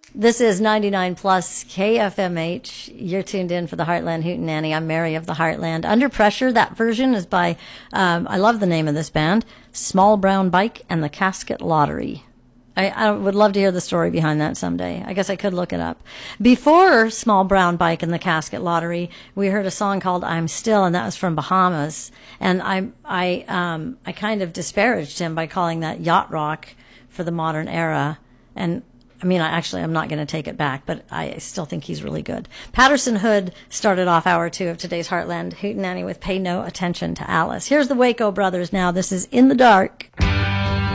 This is 99 plus KFMH. You're tuned in for the Heartland Hootenanny. I'm Mary of the Heartland. Under Pressure, that version is by, I love the name of this band, Small Brown Bike and the Casket Lottery. I would love to hear the story behind that someday. I guess I could look it up. Before Small Brown Bike and the Casket Lottery, we heard a song called I'm Still, and that was from Bahamas. And I kind of disparaged him by calling that yacht rock for the modern era. And I mean, I'm not going to take it back, but I still think he's really good. Patterson Hood started off hour 2 of today's Heartland Hootenanny with Pay No Attention to Alice. Here's the Waco Brothers now. This is In the Dark.